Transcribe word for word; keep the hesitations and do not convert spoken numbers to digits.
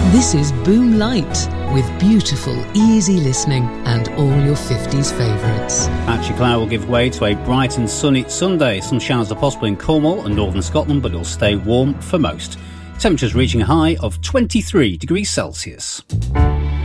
This is Boom Light, with beautiful, easy listening and all your fifties favourites. Patchy cloud will give way to a bright and sunny Sunday. Some showers are possible in Cornwall and northern Scotland, but it'll stay warm for most. Temperatures reaching a high of twenty-three degrees Celsius.